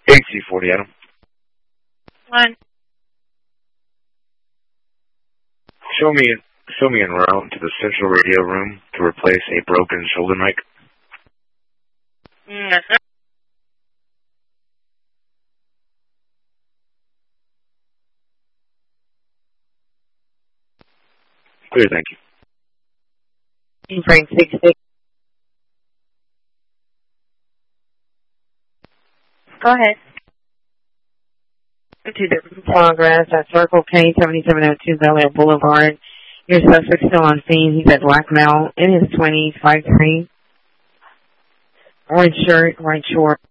AC40, Adam. One. Show me en route to the central radio room to replace a broken shoulder mic. Yes, sir. Clear, thank you. Frank 66. Go ahead. To the progress at Circle K, 7702 Bel Air Boulevard. Your suspect still on scene. He's at black male in his 20s, 5'3", orange shirt, white short.